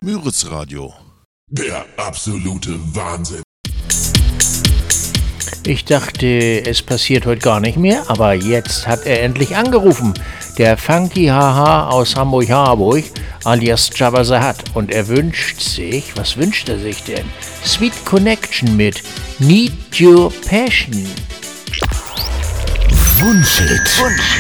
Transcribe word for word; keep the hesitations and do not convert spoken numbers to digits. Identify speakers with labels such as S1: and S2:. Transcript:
S1: Müritz Radio.
S2: Der absolute Wahnsinn.
S3: Ich dachte, es passiert heute gar nicht mehr, aber jetzt hat er endlich angerufen. Der Funky Haha aus Hamburg-Harburg, alias Jabba the Hutt. Und er wünscht sich, was wünscht er sich denn? Sweet Connection mit Need Your Passion.
S1: Wunschhit.
S4: Wunsch.